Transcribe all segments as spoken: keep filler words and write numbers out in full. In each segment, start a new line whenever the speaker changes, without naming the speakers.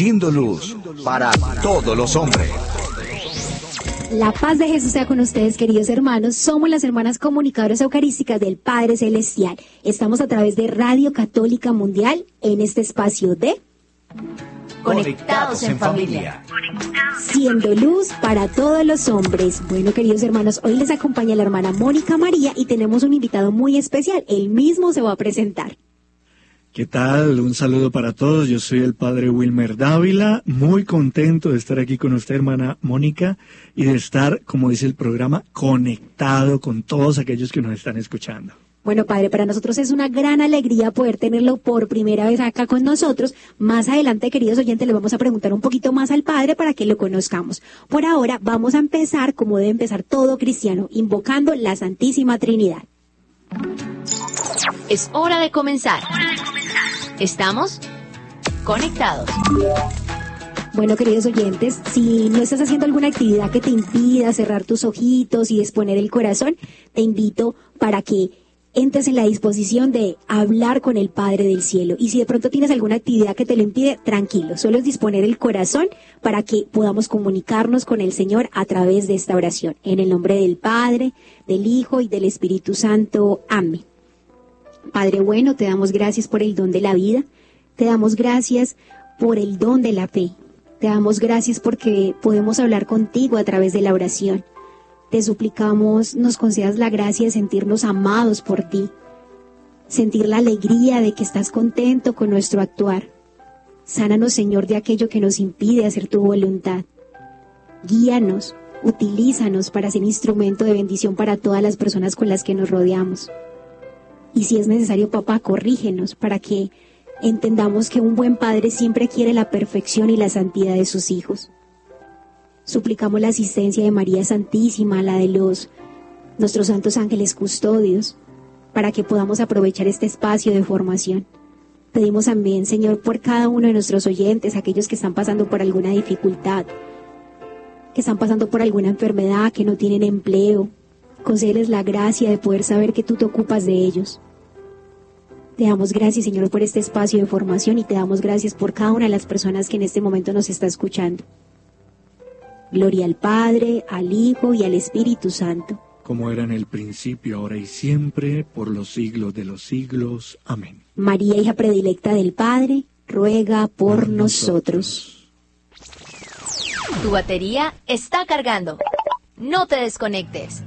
siendo luz para todos los hombres.
La paz de Jesús sea con ustedes, queridos hermanos. Somos las hermanas comunicadoras eucarísticas del Padre Celestial. Estamos a través de Radio Católica Mundial en este espacio de
Conectados en Familia.
Siendo luz para todos los hombres. Bueno, queridos hermanos, hoy les acompaña la hermana Mónica María y tenemos un invitado muy especial. Él mismo se va a presentar.
¿Qué tal? Un saludo para todos. Yo soy el padre Wilmer Dávila, muy contento de estar aquí con usted, hermana Mónica, y de estar, como dice el programa, conectado con todos aquellos que nos están escuchando.
Bueno, padre, para nosotros es una gran alegría poder tenerlo por primera vez acá con nosotros. Más adelante, queridos oyentes, le vamos a preguntar un poquito más al padre para que lo conozcamos. Por ahora, vamos a empezar como debe empezar todo cristiano, invocando la Santísima Trinidad.
Es hora de comenzar. Estamos conectados.
Bueno, queridos oyentes, si no estás haciendo alguna actividad que te impida cerrar tus ojitos y disponer el corazón, te invito para que entres en la disposición de hablar con el Padre del Cielo. Y si de pronto tienes alguna actividad que te lo impide, tranquilo, solo es disponer el corazón para que podamos comunicarnos con el Señor a través de esta oración. En el nombre del Padre, del Hijo y del Espíritu Santo. Amén. Padre bueno, te damos gracias por el don de la vida, te damos gracias por el don de la fe, te damos gracias porque podemos hablar contigo a través de la oración. Te suplicamos, nos concedas la gracia de sentirnos amados por ti, sentir la alegría de que estás contento con nuestro actuar. Sánanos, Señor, de aquello que nos impide hacer tu voluntad. Guíanos, utilízanos para ser instrumento de bendición para todas las personas con las que nos rodeamos. Y si es necesario, papá, corrígenos para que entendamos que un buen padre siempre quiere la perfección y la santidad de sus hijos. Suplicamos la asistencia de María Santísima, la de los nuestros santos ángeles custodios, para que podamos aprovechar este espacio de formación. Pedimos también, Señor, por cada uno de nuestros oyentes, aquellos que están pasando por alguna dificultad, que están pasando por alguna enfermedad, que no tienen empleo. Concédeles la gracia de poder saber que tú te ocupas de ellos. Te damos gracias, Señor, por este espacio de formación y te damos gracias por cada una de las personas que en este momento nos está escuchando. Gloria al Padre, al Hijo y al Espíritu Santo.
Como era en el principio, ahora y siempre, por los siglos de los siglos. Amén.
María, hija predilecta del Padre, ruega por, por nosotros.
nosotros. Tu batería está cargando. No te desconectes.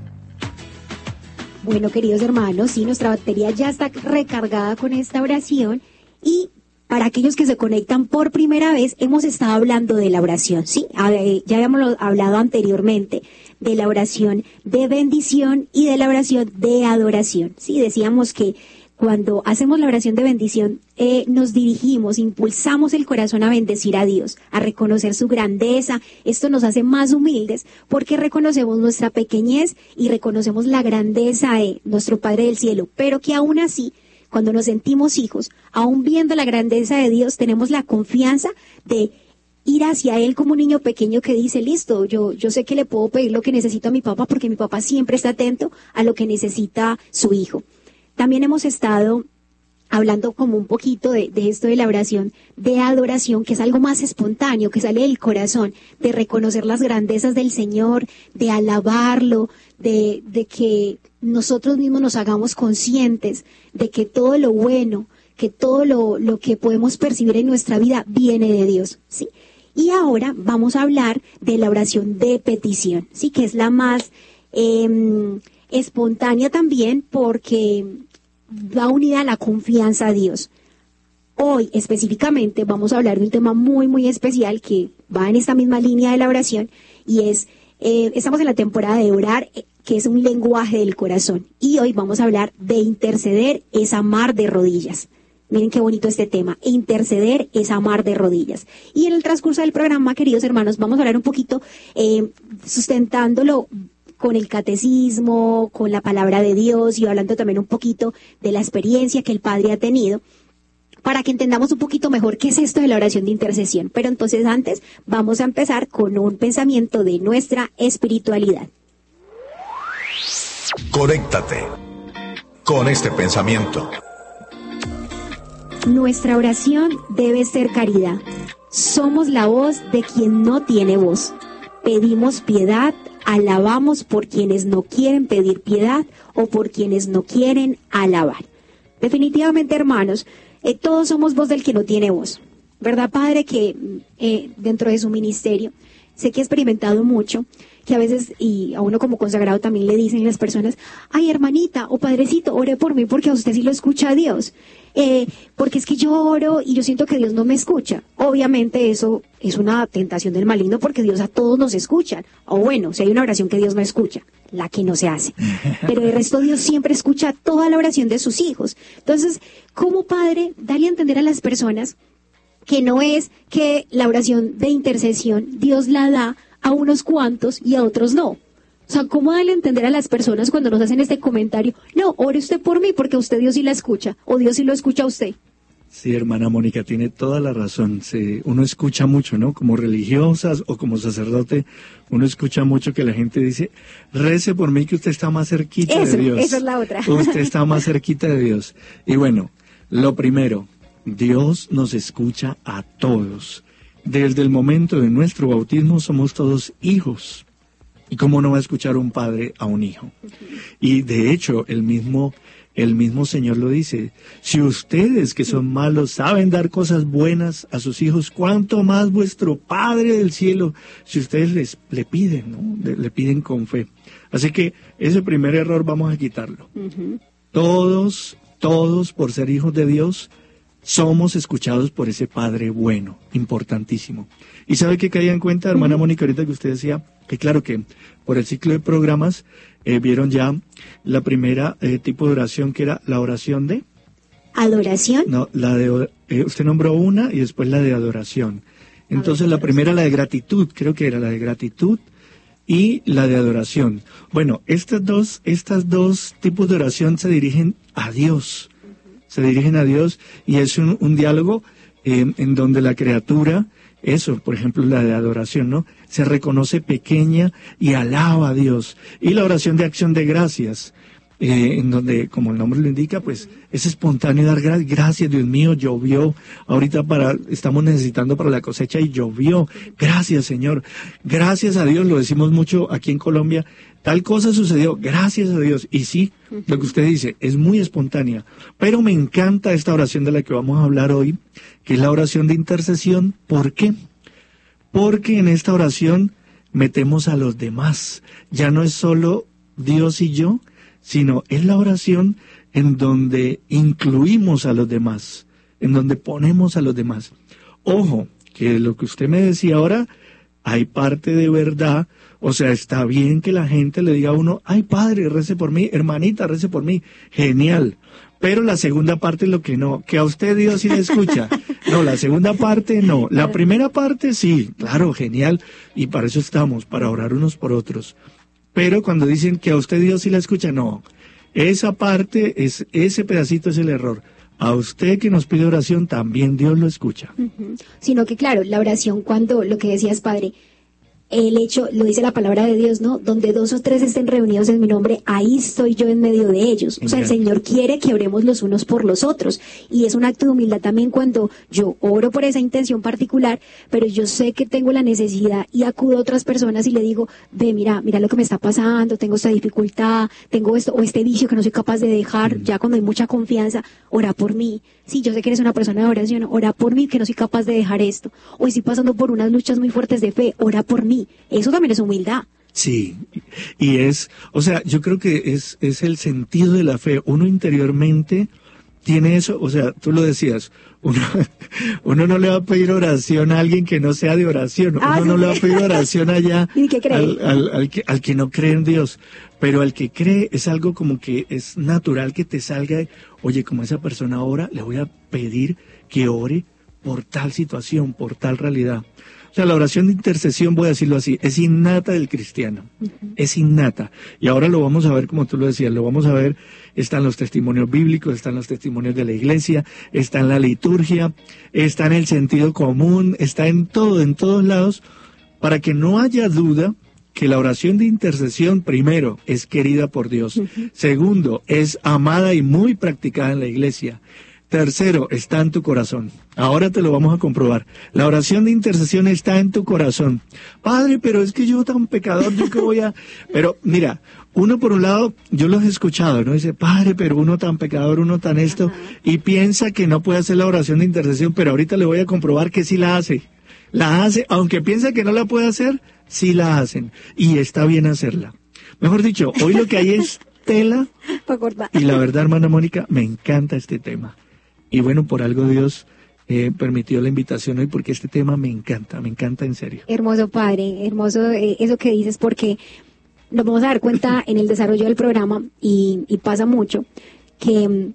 Bueno, queridos hermanos, sí, nuestra batería ya está recargada con esta oración y para aquellos que se conectan por primera vez, hemos estado hablando de la oración, ¿sí? Ya habíamos hablado anteriormente de la oración de bendición y de la oración de adoración, ¿sí? Decíamos que cuando hacemos la oración de bendición, eh, nos dirigimos, impulsamos el corazón a bendecir a Dios, a reconocer su grandeza. Esto nos hace más humildes porque reconocemos nuestra pequeñez y reconocemos la grandeza de nuestro Padre del Cielo, pero que aún así, cuando nos sentimos hijos, aún viendo la grandeza de Dios, tenemos la confianza de ir hacia Él como un niño pequeño que dice, listo, yo, yo sé que le puedo pedir lo que necesito a mi papá porque mi papá siempre está atento a lo que necesita su hijo. También hemos estado hablando como un poquito de, de esto de la oración de adoración, que es algo más espontáneo, que sale del corazón, de reconocer las grandezas del Señor, de alabarlo, de, de que nosotros mismos nos hagamos conscientes de que todo lo bueno, que todo lo, lo que podemos percibir en nuestra vida viene de Dios, ¿sí? Y ahora vamos a hablar de la oración de petición, ¿sí? Que es la más eh, espontánea también porque va unida a la confianza a Dios. Hoy específicamente vamos a hablar de un tema muy muy especial que va en esta misma línea de la oración y es, eh, estamos en la temporada de orar, eh, que es un lenguaje del corazón, y hoy vamos a hablar de interceder es amar de rodillas. Miren qué bonito este tema, interceder es amar de rodillas. Y en el transcurso del programa, queridos hermanos, vamos a hablar un poquito eh, sustentándolo con el catecismo, con la palabra de Dios y hablando también un poquito de la experiencia que el Padre ha tenido, para que entendamos un poquito mejor qué es esto de la oración de intercesión. Pero entonces antes vamos a empezar con un pensamiento de nuestra espiritualidad.
Conéctate con este pensamiento.
Nuestra oración debe ser caridad. Somos la voz de quien no tiene voz. Pedimos piedad, alabamos por quienes no quieren pedir piedad o por quienes no quieren alabar. Definitivamente, hermanos, eh, todos somos voz del que no tiene voz. ¿Verdad, Padre? Que eh, dentro de su ministerio, sé que ha experimentado mucho, que a veces, y a uno como consagrado también le dicen las personas, ay, hermanita o padrecito, ore por mí porque a usted sí lo escucha a Dios. Eh, porque es que yo oro y yo siento que Dios no me escucha. Obviamente eso es una tentación del maligno porque Dios a todos nos escucha. O bueno, si hay una oración que Dios no escucha, la que no se hace. Pero el resto Dios siempre escucha toda la oración de sus hijos. Entonces, como padre, darle a entender a las personas que no es que la oración de intercesión Dios la da a unos cuantos y a otros no. O sea, ¿cómo darle a entender a las personas cuando nos hacen este comentario? No, ore usted por mí porque a usted Dios sí la escucha, o Dios sí lo escucha a usted.
Sí, hermana Mónica, tiene toda la razón. Sí, uno escucha mucho, ¿no? Como religiosas o como sacerdote, uno escucha mucho que la gente dice, rece por mí que usted está más cerquita
Eso,
de Dios.
esa es la otra.
Usted está más cerquita de Dios. Y bueno, lo primero, Dios nos escucha a todos. Desde el momento de nuestro bautismo somos todos hijos. ¿Y cómo no va a escuchar un padre a un hijo? Y de hecho, el mismo, el mismo Señor lo dice. Si ustedes que son malos saben dar cosas buenas a sus hijos, ¿cuánto más vuestro Padre del cielo? Si ustedes les, le piden, ¿no? Le, le piden con fe. Así que ese primer error vamos a quitarlo. Uh-huh. Todos, todos por ser hijos de Dios, somos escuchados por ese Padre bueno, importantísimo. ¿Y sabe qué caía en cuenta, hermana Mónica, ahorita que usted decía? Que claro que por el ciclo de programas eh, vieron ya la primera eh, tipo de oración que era la oración de...
¿Adoración?
No, la de... Eh, usted nombró una y después la de adoración. Entonces la primera, la de gratitud, creo que era la de gratitud y la de adoración. Bueno, estas dos, estas dos tipos de oración se dirigen a Dios. Se dirigen a Dios y es un, un diálogo eh, en donde la criatura, eso, por ejemplo, la de adoración, ¿no? Se reconoce pequeña y alaba a Dios. Y la oración de acción de gracias, eh, en donde, como el nombre lo indica, pues es espontáneo dar gracias. Gracias, Dios mío, llovió. Ahorita para estamos necesitando para la cosecha y llovió. Gracias, Señor. Gracias a Dios, lo decimos mucho aquí en Colombia. Tal cosa sucedió, gracias a Dios. Y sí, lo que usted dice es muy espontánea. Pero me encanta esta oración de la que vamos a hablar hoy, que es la oración de intercesión. ¿Por qué? Porque en esta oración metemos a los demás. Ya no es solo Dios y yo, sino es la oración en donde incluimos a los demás, en donde ponemos a los demás. Ojo, que lo que usted me decía ahora, hay parte de verdad. O sea, está bien que la gente le diga a uno, ay, padre, rece por mí, hermanita, rece por mí. Genial. Pero la segunda parte es lo que no, que a usted Dios sí le escucha. No, la segunda parte no. La primera parte sí, claro, genial. Y para eso estamos, para orar unos por otros. Pero cuando dicen que a usted Dios sí la escucha, no. Esa parte, es ese pedacito es el error. A usted que nos pide oración, también Dios lo escucha.
Uh-huh. Sino que claro, la oración, cuando lo que decías, padre, el hecho, lo dice la palabra de Dios, ¿no? Donde dos o tres estén reunidos en mi nombre, ahí estoy yo en medio de ellos. O sea, el Señor quiere que oremos los unos por los otros. Y es un acto de humildad también cuando yo oro por esa intención particular, pero yo sé que tengo la necesidad y acudo a otras personas y le digo, ve, mira, mira lo que me está pasando, tengo esta dificultad, tengo esto o este vicio que no soy capaz de dejar, ya cuando hay mucha confianza, ora por mí. Sí, yo sé que eres una persona de oración, ora por mí, que no soy capaz de dejar esto. O estoy pasando por unas luchas muy fuertes de fe, ora por mí. Eso también es humildad.
Sí, y es, o sea, yo creo que es, es el sentido de la fe. Uno interiormente tiene eso, o sea, tú lo decías, uno, uno no le va a pedir oración a alguien que no sea de oración, uno ah, sí. no le va a pedir oración allá al, al, al, que, al que no cree en Dios, pero al que cree es algo como que es natural que te salga, oye, como esa persona ora, le voy a pedir que ore por tal situación, por tal realidad. O sea, la oración de intercesión, voy a decirlo así, es innata del cristiano, uh-huh. es innata. Y ahora lo vamos a ver, como tú lo decías, lo vamos a ver, están los testimonios bíblicos, están los testimonios de la iglesia, está en la liturgia, está en el sentido común, está en todo, en todos lados, para que no haya duda que la oración de intercesión, primero, es querida por Dios. Uh-huh. Segundo, es amada y muy practicada en la iglesia. Tercero, está en tu corazón. Ahora te lo vamos a comprobar. La oración de intercesión está en tu corazón. Padre, pero es que yo tan pecador, yo que voy a... Pero mira, uno por un lado, yo los he escuchado, ¿no? Dice, Padre, pero uno tan pecador, uno tan esto, y piensa que no puede hacer la oración de intercesión, pero ahorita le voy a comprobar que sí la hace. La hace, aunque piensa que no la puede hacer, sí la hacen. Y está bien hacerla. Mejor dicho, hoy lo que hay es tela. Y la verdad, hermana Mónica, me encanta este tema. Y bueno, por algo Dios eh, permitió la invitación hoy, porque este tema me encanta, me encanta en serio.
Hermoso, padre, hermoso eh, eso que dices, porque nos vamos a dar cuenta en el desarrollo del programa, y, y pasa mucho, que,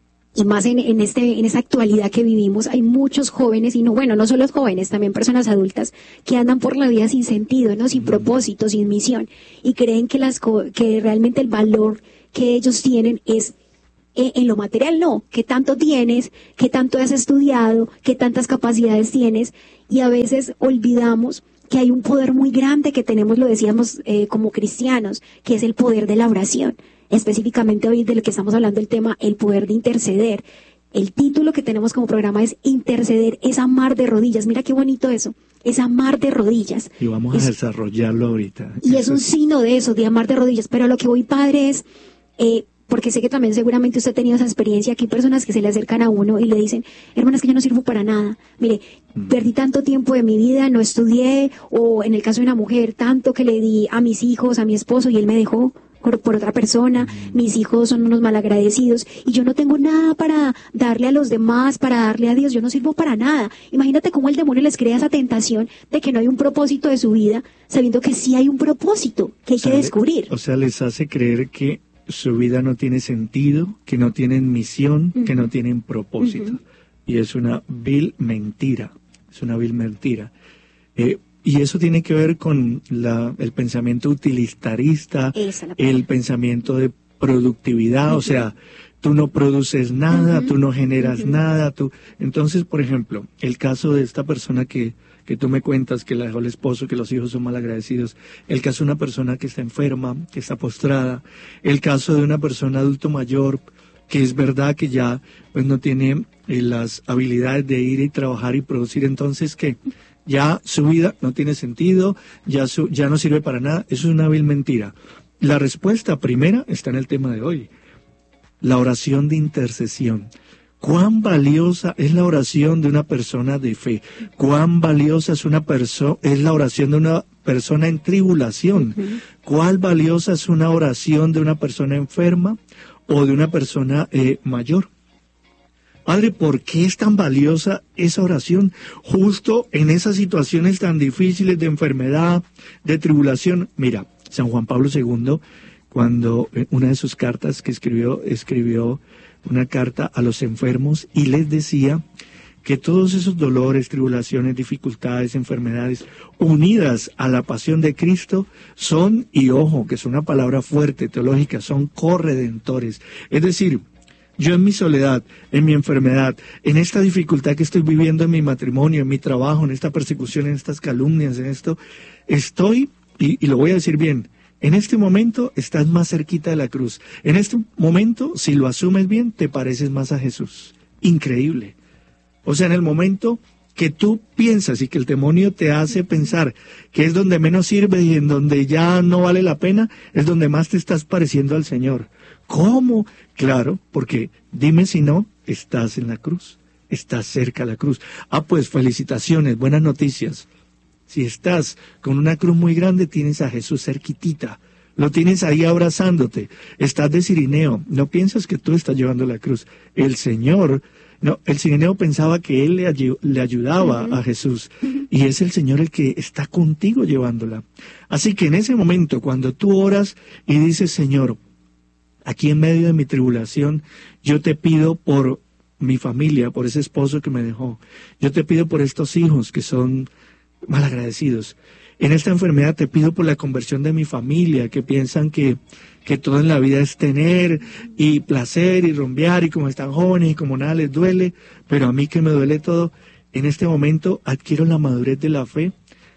y más en, en, este, en esta actualidad que vivimos, hay muchos jóvenes, y no, bueno, no solo los jóvenes, también personas adultas, que andan por la vida sin sentido, ¿no? Sin propósito, sin misión, y creen que, las co- que realmente el valor que ellos tienen es en lo material. No, qué tanto tienes, qué tanto has estudiado, qué tantas capacidades tienes, y a veces olvidamos que hay un poder muy grande que tenemos, lo decíamos eh, como cristianos, que es el poder de la oración. Específicamente hoy de lo que estamos hablando, el tema, el poder de interceder. El título que tenemos como programa es Interceder, es amar de rodillas. Mira qué bonito eso, es amar de rodillas.
Y vamos
es,
a desarrollarlo ahorita.
Y
eso
es un
es...
signo de eso, de amar de rodillas. Pero a lo que voy, padre, es... Eh, porque sé que también seguramente usted ha tenido esa experiencia, que hay personas que se le acercan a uno y le dicen, hermana, es que yo no sirvo para nada, mire, mm. perdí tanto tiempo de mi vida, no estudié, o en el caso de una mujer, tanto que le di a mis hijos, a mi esposo, y él me dejó por, por otra persona, mm. mis hijos son unos malagradecidos, y yo no tengo nada para darle a los demás, para darle a Dios, yo no sirvo para nada. Imagínate cómo el demonio les crea esa tentación de que no hay un propósito de su vida, sabiendo que sí hay un propósito que hay o sea, que descubrir.
Le, o sea, les hace creer que su vida no tiene sentido, que no tienen misión, uh-huh. que no tienen propósito. Uh-huh. Y es una vil mentira, es una vil mentira. Eh, y eso tiene que ver con la, el pensamiento utilitarista, el pensamiento de productividad, uh-huh. o sea, tú no produces nada, uh-huh. tú no generas uh-huh. nada. Tú... Entonces, por ejemplo, el caso de esta persona que... que tú me cuentas que la dejó el esposo, que los hijos son malagradecidos, el caso de una persona que está enferma, que está postrada, el caso de una persona adulto mayor, que es verdad que ya pues no tiene eh, las habilidades de ir y trabajar y producir, entonces que ya su vida no tiene sentido, ya, su, ya no sirve para nada. Eso es una vil mentira. La respuesta primera está en el tema de hoy, la oración de intercesión. Cuán valiosa es la oración de una persona de fe, cuán valiosa es una persona es la oración de una persona en tribulación, uh-huh. cuán valiosa es una oración de una persona enferma o de una persona eh, mayor. Padre, ¿por qué es tan valiosa esa oración justo en esas situaciones tan difíciles de enfermedad, de tribulación? Mira, San Juan Pablo segundo, cuando eh, una de sus cartas que escribió, escribió una carta a los enfermos y les decía que todos esos dolores, tribulaciones, dificultades, enfermedades, unidas a la pasión de Cristo, son, y ojo, que es una palabra fuerte, teológica, son corredentores. Es decir, yo en mi soledad, en mi enfermedad, en esta dificultad que estoy viviendo en mi matrimonio, en mi trabajo, en esta persecución, en estas calumnias, en esto, estoy, y, y lo voy a decir bien, en este momento estás más cerquita de la cruz. En este momento, si lo asumes bien, te pareces más a Jesús. Increíble. O sea, en el momento que tú piensas y que el demonio te hace pensar que es donde menos sirve y en donde ya no vale la pena, es donde más te estás pareciendo al Señor. ¿Cómo? Claro, porque dime si no, estás en la cruz. Estás cerca de la cruz. Ah, pues felicitaciones, buenas noticias. Si estás con una cruz muy grande, tienes a Jesús cerquitita. Lo tienes ahí abrazándote. Estás de cirineo. No piensas que tú estás llevando la cruz. El Señor, no, el cirineo pensaba que él le, le ayudaba uh-huh. a Jesús. Y es el Señor el que está contigo llevándola. Así que en ese momento, cuando tú oras y dices, Señor, aquí en medio de mi tribulación, yo te pido por mi familia, por ese esposo que me dejó. Yo te pido por estos hijos que son malagradecidos. En esta enfermedad te pido por la conversión de mi familia, que piensan que, que todo en la vida es tener y placer y rumbear y como están jóvenes y como nada les duele, pero a mí que me duele todo, en este momento adquiero la madurez de la fe,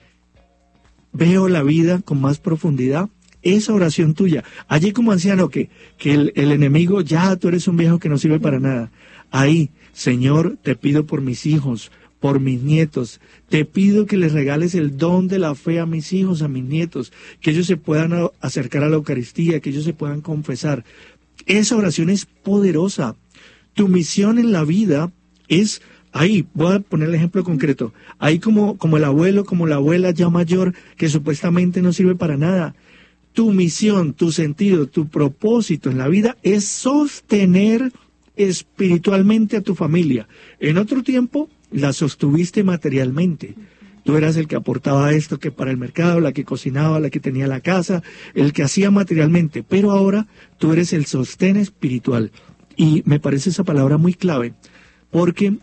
veo la vida con más profundidad. Esa oración tuya, allí como anciano que, que el, el enemigo, ya tú eres un viejo que no sirve para nada, ahí Señor, te pido por mis hijos, por mis nietos, te pido que les regales el don de la fe a mis hijos, a mis nietos, que ellos se puedan acercar a la Eucaristía, que ellos se puedan confesar. Esa oración es poderosa. Tu misión en la vida es, ahí, voy a poner el ejemplo concreto, ahí como, como el abuelo, como la abuela ya mayor, que supuestamente no sirve para nada. Tu misión, tu sentido, tu propósito en la vida es sostener espiritualmente a tu familia. En otro tiempo la sostuviste materialmente. Tú eras el que aportaba esto, que para el mercado, la que cocinaba, la que tenía la casa, el que hacía materialmente. Pero ahora tú eres el sostén espiritual. Y me parece esa palabra muy clave, porque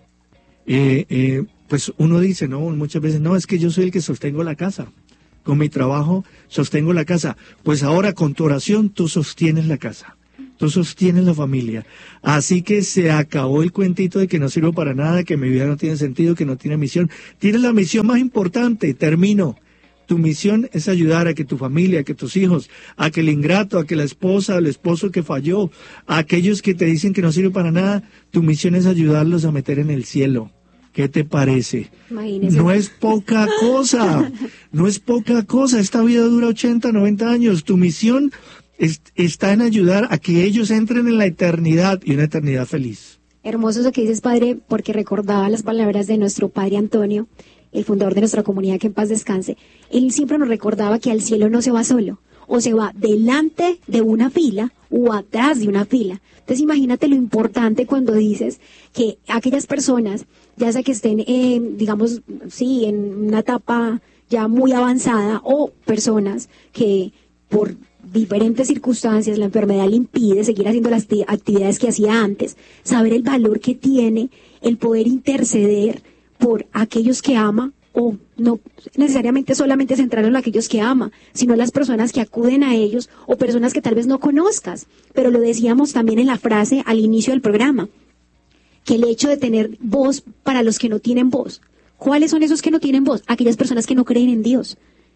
eh, eh, pues uno dice, no, muchas veces, no, es que yo soy el que sostengo la casa. Con mi trabajo sostengo la casa. Pues ahora con tu oración tú sostienes la casa. Tú sostienes la familia. Así que se acabó el cuentito de que no sirvo para nada, que mi vida no tiene sentido, que no tiene misión. Tienes la misión más importante. Termino. Tu misión es ayudar a que tu familia, a que tus hijos, a que el ingrato, a que la esposa, el esposo que falló, a aquellos que te dicen que no sirve para nada, tu misión es ayudarlos a meter en el cielo. ¿Qué te parece?
Imagínese.
No es poca cosa. No es poca cosa. Esta vida dura ochenta, noventa años. Tu misión Es, está en ayudar a que ellos entren en la eternidad y una eternidad feliz.
Hermoso eso que dices, padre, porque recordaba las palabras de nuestro padre Antonio, el fundador de nuestra comunidad, que en paz descanse. Él siempre nos recordaba que al cielo no se va solo, o se va delante de una fila o atrás de una fila. Entonces imagínate lo importante cuando dices que aquellas personas, ya sea que estén, eh, digamos, sí, en una etapa ya muy avanzada, o personas que por diferentes circunstancias la enfermedad le impide seguir haciendo las actividades que hacía antes, saber el valor que tiene el poder interceder por aquellos que ama, o no necesariamente solamente centrarlo en aquellos que ama, sino las personas que acuden a ellos, o personas que tal vez no conozcas. Pero lo decíamos también en la frase al inicio del programa, que el hecho de tener voz para los que no tienen voz. ¿Cuáles son esos que no tienen voz? Aquellas personas que no creen en Dios.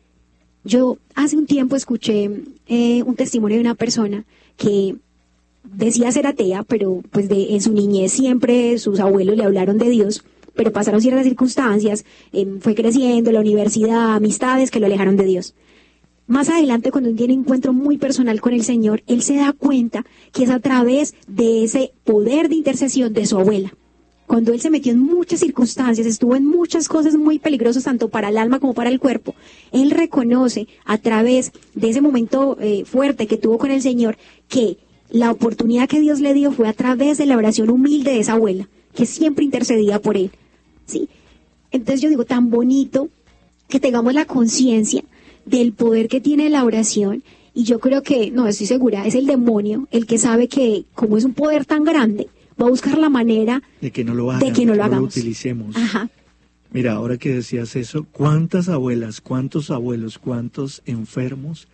Yo hace un tiempo escuché eh, un testimonio de una persona que decía ser atea, pero pues de, en su niñez siempre sus abuelos le hablaron de Dios, pero pasaron ciertas circunstancias, eh, fue creciendo, la universidad, amistades que lo alejaron de Dios. Más adelante, cuando él tiene un encuentro muy personal con el Señor, él se da cuenta que es a través de ese poder de intercesión de su abuela. Cuando él se metió en muchas circunstancias, estuvo en muchas cosas muy peligrosas, tanto para el alma como para el cuerpo, él reconoce a través de ese momento eh, fuerte que tuvo con el Señor, que la oportunidad que Dios le dio fue a través de la oración humilde de esa abuela, que siempre intercedía por él, ¿sí? Entonces yo digo, tan bonito que tengamos la conciencia del poder que tiene la oración, y yo creo que, no, estoy segura, es el demonio el que sabe que, como es un poder tan grande, va a buscar la manera
de que no lo hagan,
de que no lo,
no lo
hagamos.
utilicemos.
Ajá.
Mira, ahora que decías eso, ¿cuántas abuelas, cuántos abuelos, cuántos enfermos,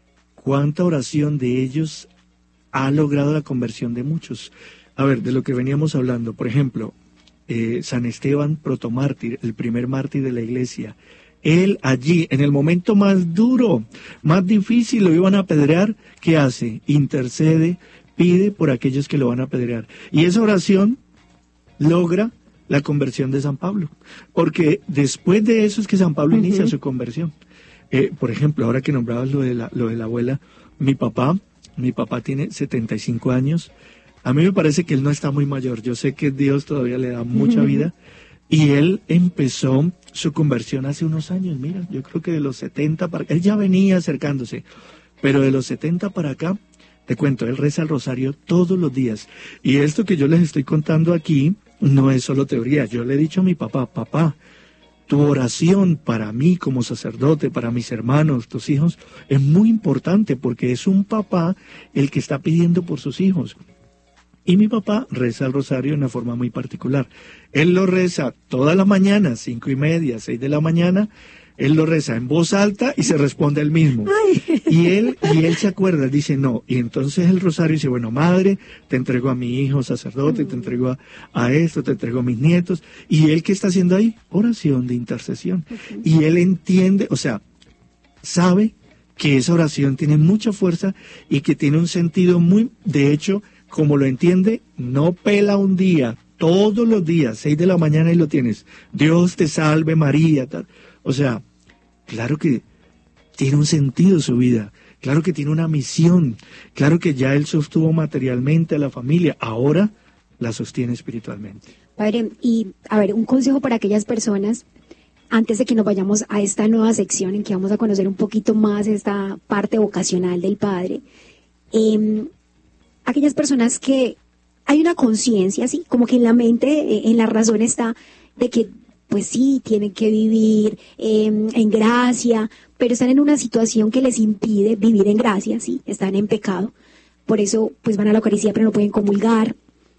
cuánta oración de ellos ha logrado la conversión de muchos? A ver, de lo que veníamos hablando, por ejemplo, eh, San Esteban protomártir, el primer mártir de la iglesia, él allí, en el momento más duro, más difícil, lo iban a apedrear, ¿qué hace? Intercede, pide por aquellos que lo van a apedrear. Y esa oración logra la conversión de San Pablo, porque después de eso es que San Pablo uh-huh. inicia su conversión. Eh, por ejemplo, ahora que nombrabas lo de la, lo de la abuela, mi papá, mi papá tiene setenta y cinco años, a mí me parece que él no está muy mayor, yo sé que Dios todavía le da mucha uh-huh. vida, y él empezó su conversión hace unos años, mira, yo creo que de los setenta para acá, él ya venía acercándose, pero de los setenta para acá, te cuento, él reza el rosario todos los días. Y esto que yo les estoy contando aquí no es solo teoría. Yo le he dicho a mi papá, papá, tu oración para mí como sacerdote, para mis hermanos, tus hijos, es muy importante porque es un papá el que está pidiendo por sus hijos. Y mi papá reza el rosario de una forma muy particular. Él lo reza todas las mañanas, cinco y media, seis de la mañana. Él lo reza en voz alta y se responde él mismo. Ay. Y él y él se acuerda, dice no. Y entonces el rosario dice, bueno, madre, te entrego a mi hijo sacerdote, mm. te entrego a, a esto, te entrego a mis nietos. Y él, ¿qué está haciendo ahí? Oración de intercesión. Uh-huh. Y él entiende, o sea, sabe que esa oración tiene mucha fuerza y que tiene un sentido muy, de hecho, como lo entiende, no pela un día todos los días, seis de la mañana y lo tienes. Dios te salve María, tal. O sea, claro que tiene un sentido su vida, claro que tiene una misión, claro que ya él sostuvo materialmente a la familia, ahora la sostiene espiritualmente.
Padre, y a ver, un consejo para aquellas personas, antes de que nos vayamos a esta nueva sección en que vamos a conocer un poquito más esta parte vocacional del Padre, eh, aquellas personas que hay una conciencia, sí, como que en la mente, eh, en la razón está de que, pues sí, tienen que vivir eh, en gracia, pero están en una situación que les impide vivir en gracia, sí, están en pecado, por eso pues van a la Eucaristía pero no pueden comulgar,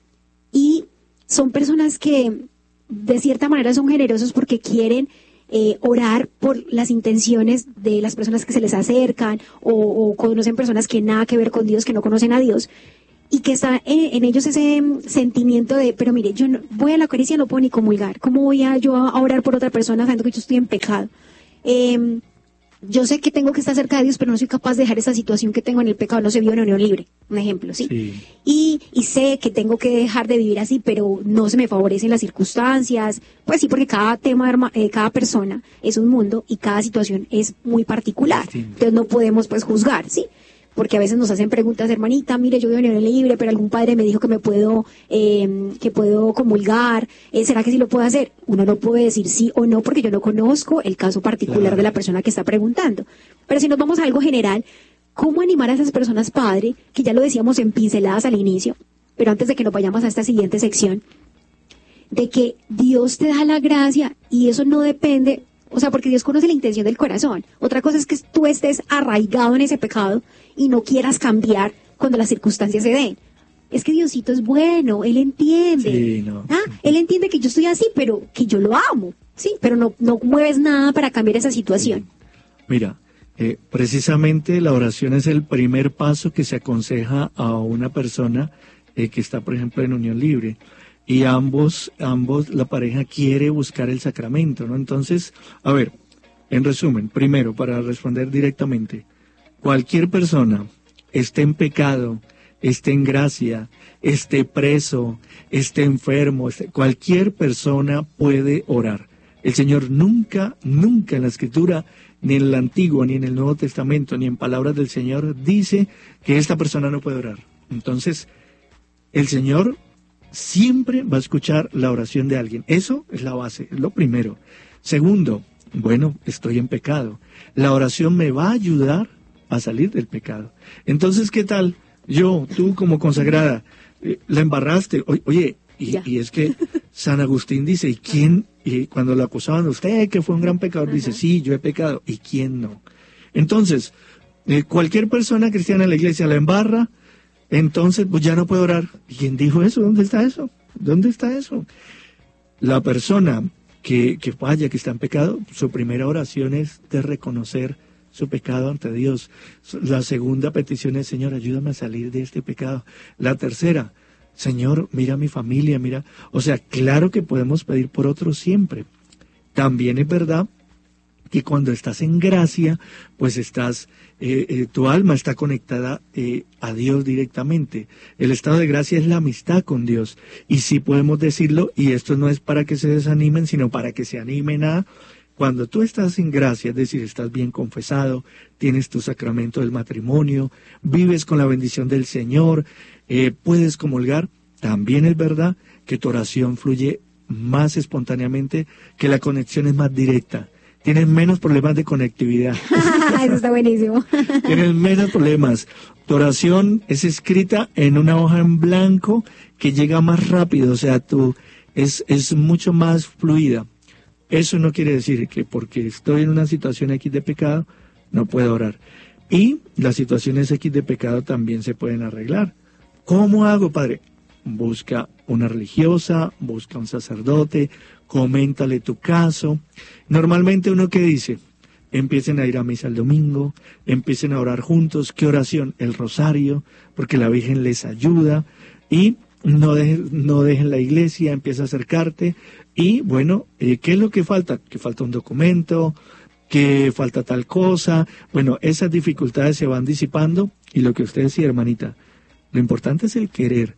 y son personas que de cierta manera son generosos porque quieren eh, orar por las intenciones de las personas que se les acercan o, o conocen personas que nada que ver con Dios, que no conocen a Dios, y que está en, en ellos ese sentimiento de, pero mire, yo no, voy a la Eucaristía, no puedo ni comulgar, ¿cómo voy a yo a orar por otra persona sabiendo que yo estoy en pecado? Eh, yo sé que tengo que estar cerca de Dios, pero no soy capaz de dejar esa situación que tengo en el pecado, no se vio en unión libre, un ejemplo, ¿sí?
Sí.
Y, y sé que tengo que dejar de vivir así, pero no se me favorecen las circunstancias, pues sí, porque cada tema, eh, cada persona es un mundo y cada situación es muy particular,
Sí.
entonces no podemos pues juzgar, ¿sí? Porque a veces nos hacen preguntas, hermanita, mire, yo vivo en unión libre, pero algún padre me dijo que me puedo, eh, que puedo comulgar, eh, ¿será que sí lo puedo hacer? Uno no puede decir sí o no porque yo no conozco el caso particular
Claro.
de la persona que está preguntando. Pero si nos vamos a algo general, ¿cómo animar a esas personas, padre, que ya lo decíamos en pinceladas al inicio, pero antes de que nos vayamos a esta siguiente sección, de que Dios te da la gracia y eso no depende, o sea, porque Dios conoce la intención del corazón. Otra cosa es que tú estés arraigado en ese pecado y no quieras cambiar cuando las circunstancias se den. Es que Diosito es bueno, Él entiende.
Sí, no.
¿Ah? Él entiende que yo estoy así, pero que yo lo amo, sí, pero no, no mueves nada para cambiar esa situación.
Mira, eh, precisamente la oración es el primer paso que se aconseja a una persona eh, que está, por ejemplo, en unión libre. Y ambos, ambos, la pareja quiere buscar el sacramento, ¿no? Entonces, a ver, en resumen, primero, para responder directamente, cualquier persona esté en pecado, esté en gracia, esté preso, esté enfermo, esté, cualquier persona puede orar. El Señor nunca, nunca en la Escritura, ni en el Antiguo, ni en el Nuevo Testamento, ni en palabras del Señor, dice que esta persona no puede orar. Entonces, el Señor siempre va a escuchar la oración de alguien. Eso es la base, es lo primero. Segundo, bueno, estoy en pecado. La oración me va a ayudar a salir del pecado. Entonces, ¿qué tal? Yo, tú como consagrada, eh, la embarraste. O, oye, y, y es que San Agustín dice, ¿y quién? Y cuando lo acusaban, usted que fue un gran pecador, dice, sí, yo he pecado. ¿Y quién no? Entonces, eh, cualquier persona cristiana en la iglesia la embarra, entonces pues ya no puede orar. ¿Y quién dijo eso? ¿Dónde está eso? ¿Dónde está eso? La persona que, que falla, que está en pecado, su primera oración es de reconocer su pecado ante Dios. La segunda petición es, Señor, ayúdame a salir de este pecado. La tercera, Señor, mira mi familia, mira. O sea, claro que podemos pedir por otros siempre. También es verdad que cuando estás en gracia, pues estás, eh, eh, tu alma está conectada eh, a Dios directamente. El estado de gracia es la amistad con Dios. Y sí podemos decirlo, y esto no es para que se desanimen, sino para que se animen a, cuando tú estás en gracia, es decir, estás bien confesado, tienes tu sacramento del matrimonio, vives con la bendición del Señor, eh, puedes comulgar, también es verdad que tu oración fluye más espontáneamente, que la conexión es más directa. Tienes menos problemas de conectividad.
Eso está buenísimo.
Tienes menos problemas. Tu oración es escrita en una hoja en blanco que llega más rápido, o sea, tu, es, es mucho más fluida. Eso no quiere decir que porque estoy en una situación X de pecado, no puedo orar. Y las situaciones X de pecado también se pueden arreglar. ¿Cómo hago, padre? Busca una religiosa, busca un sacerdote, coméntale tu caso. Normalmente uno que dice, empiecen a ir a misa el domingo, empiecen a orar juntos. ¿Qué oración? El rosario, porque la Virgen les ayuda. Y no dejen, no dejen la iglesia, empieza a acercarte. Y bueno, eh, ¿qué es lo que falta? Que falta un documento, que falta tal cosa. Bueno, esas dificultades se van disipando. Y lo que usted decía, hermanita, lo importante es el querer.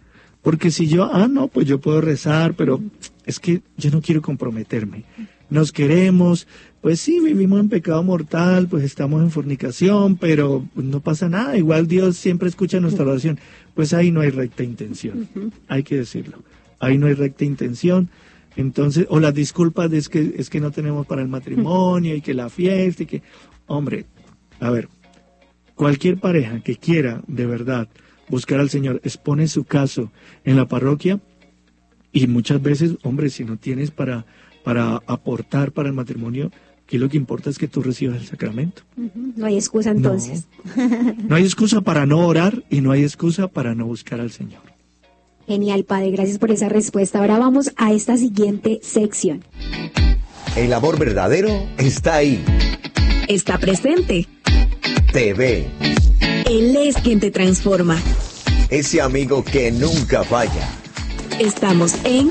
Porque si yo, ah, no, pues yo puedo rezar, pero es que yo no quiero comprometerme. Nos queremos, pues sí, vivimos en pecado mortal, pues estamos en fornicación, pero no pasa nada, igual Dios siempre escucha nuestra oración. Pues ahí no hay recta intención, uh-huh. hay que decirlo. Ahí no hay recta intención. Entonces, o las disculpas de es que, es que no tenemos para el matrimonio y que la fiesta y que... Hombre, a ver, cualquier pareja que quiera de verdad buscar al Señor, expone su caso en la parroquia y muchas veces, hombre, si no tienes para, para aportar para el matrimonio, aquí lo que importa es que tú recibas el sacramento.
Uh-huh. No hay excusa entonces.
No, no hay excusa para no orar y no hay excusa para no buscar al Señor.
Genial, Padre, gracias por esa respuesta. Ahora vamos a esta siguiente sección.
El amor verdadero está ahí.
Está presente.
Te ve.
Él es quien te transforma.
Ese amigo que nunca falla.
Estamos en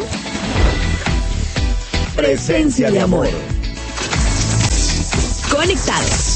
Presencia de Amor.
Conectados.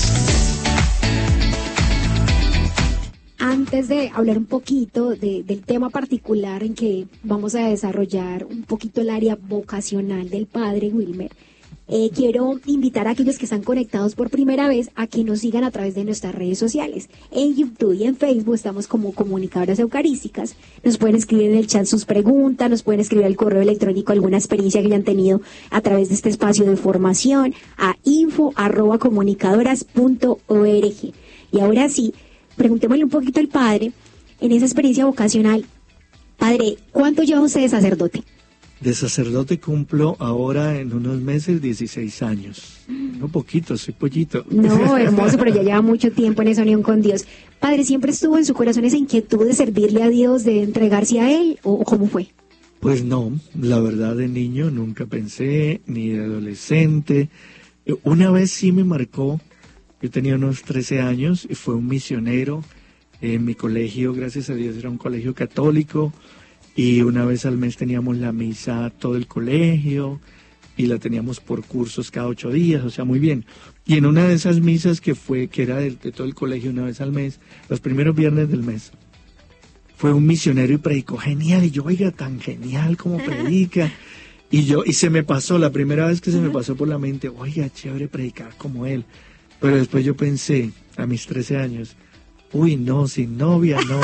Antes de hablar un poquito de, del tema particular en que vamos a desarrollar un poquito el área vocacional del Padre Wilmer, eh, quiero invitar a aquellos que están conectados por primera vez a que nos sigan a través de nuestras redes sociales. En YouTube y en Facebook estamos como Comunicadoras Eucarísticas. Nos pueden escribir en el chat sus preguntas, nos pueden escribir al correo electrónico alguna experiencia que hayan tenido a través de este espacio de formación a info arroba comunicadoras punto org. Y ahora sí, preguntémosle un poquito al Padre, en esa experiencia vocacional. Padre, ¿cuánto lleva usted de sacerdote?
De sacerdote cumplo ahora en unos meses dieciséis años. No poquito, soy pollito.
No, hermoso, pero ya lleva mucho tiempo en esa unión con Dios. Padre, ¿siempre estuvo en su corazón esa inquietud de servirle a Dios, de entregarse a Él, o cómo fue?
Pues no, la verdad de niño nunca pensé, ni de adolescente. Una vez sí me marcó. Yo tenía unos trece años y fue un misionero en mi colegio, gracias a Dios era un colegio católico, y una vez al mes teníamos la misa todo el colegio y la teníamos por cursos cada ocho días, o sea, muy bien. Y en una de esas misas que fue, que era de, de todo el colegio una vez al mes, los primeros viernes del mes, fue un misionero y predicó genial, y yo, oiga, tan genial como predica. Y yo, y se me pasó, la primera vez que se me pasó por la mente, oiga, chévere predicar como él. Pero después yo pensé, a mis trece años, uy, no, sin novia, no,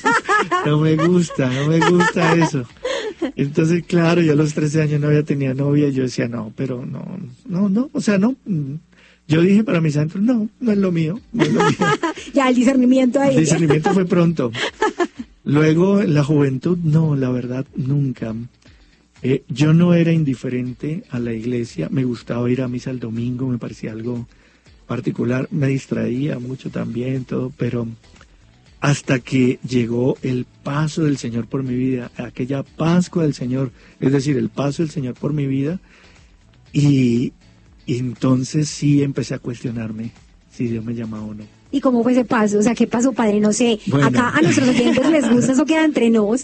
no me gusta, no me gusta eso. Entonces, claro, yo a los trece años no había tenido novia, y yo decía, no, pero no, no, no, o sea, no. Yo dije para mis adentros, no, no es lo mío, no es lo mío.
Ya, el discernimiento ahí.
El discernimiento fue pronto. Luego, en la juventud, no, la verdad, nunca. Eh, yo no era indiferente a la iglesia, me gustaba ir a misa el domingo, me parecía algo particular, me distraía mucho también, todo, pero hasta que llegó el paso del Señor por mi vida, aquella Pascua del Señor, es decir, el paso del Señor por mi vida, y, y entonces sí empecé a cuestionarme si Dios me llamaba o no.
¿Y cómo fue ese paso? O sea, ¿qué pasó, Padre? No sé. Bueno. Acá a nuestros oyentes les gusta, eso queda entre nos.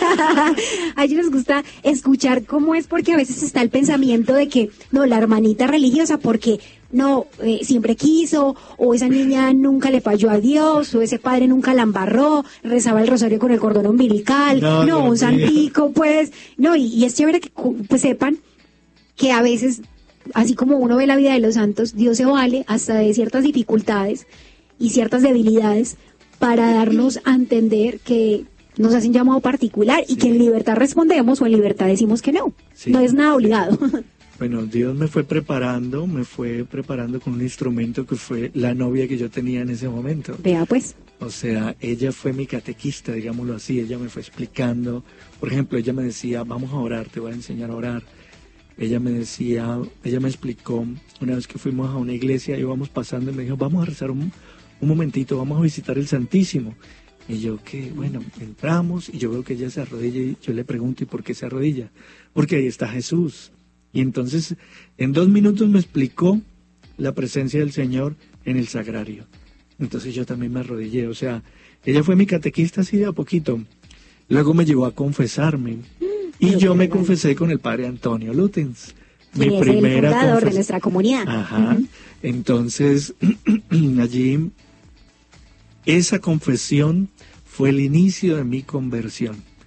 A ellos les gusta escuchar cómo es, porque a veces está el pensamiento de que, no, la hermanita religiosa, porque no, eh, siempre quiso, o esa niña nunca le falló a Dios, o ese padre nunca la embarró, rezaba el rosario con el cordón umbilical, no, no un santico, pues, no, y, y es chévere que pues, sepan que a veces, así como uno ve la vida de los santos, Dios se vale hasta de ciertas dificultades y ciertas debilidades para darnos a entender que nos hacen llamado particular y sí, que en libertad respondemos o en libertad decimos que no. Sí. No es nada obligado.
Bueno, Dios me fue preparando, me fue preparando con un instrumento que fue la novia que yo tenía en ese momento.
Vea pues.
O sea, ella fue mi catequista, digámoslo así, ella me fue explicando. Por ejemplo, ella me decía, vamos a orar, te voy a enseñar a orar. Ella me decía, ella me explicó, una vez que fuimos a una iglesia, íbamos pasando y me dijo, vamos a rezar un, un momentito, vamos a visitar el Santísimo. Y yo, que bueno, entramos y yo veo que ella se arrodilla y yo le pregunto, ¿y por qué se arrodilla? Porque ahí está Jesús. Y entonces, en dos minutos me explicó la presencia del Señor en el sagrario. Entonces yo también me arrodillé, o sea, ella fue mi catequista así de a poquito. Luego me llevó a confesarme. Y yo me confesé con el padre Antonio Lutens.
Mi es primera el fundador confes- de nuestra comunidad.
Ajá. Uh-huh. Entonces, allí, esa confesión fue el inicio de mi conversión.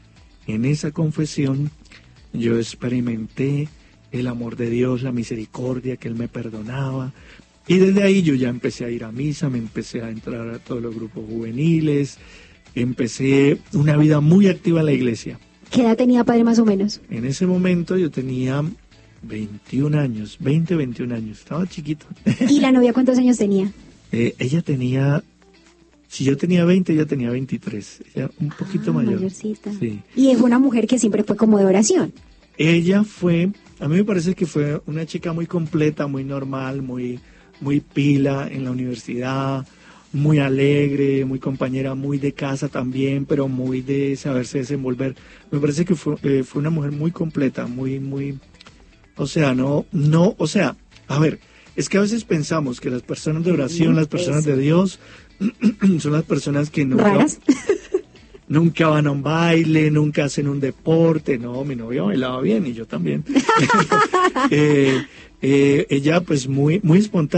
en esa confesión yo experimenté el amor de Dios, la misericordia, que Él me perdonaba. Y desde ahí yo ya empecé a ir a misa, me empecé a entrar a todos los grupos juveniles, empecé una vida muy activa en la iglesia.
¿Qué edad tenía, padre, más o menos?
En ese momento yo tenía veintiún años, veinte, veintiún años, estaba chiquito.
¿Y la novia cuántos años tenía?
Eh, ella tenía, si yo tenía veinte, ella tenía veintitrés, ella un poquito
Ah,
mayor.
mayorcita.
Sí.
Y es una mujer que siempre fue como de oración.
Ella fue, a mí me parece que fue una chica muy completa, muy normal, muy, muy pila en la universidad, muy alegre, muy compañera, muy de casa también, pero muy de saberse desenvolver. Me parece que fue, eh, fue una mujer muy completa, muy, muy, o sea, no, no, o sea, a ver, es que a veces pensamos que las personas de oración, las personas de Dios, son las personas que nunca,
¿Raras?
nunca van a un baile, nunca hacen un deporte. No, mi novia bailaba bien y yo también. eh, eh, ella pues muy, muy espontánea.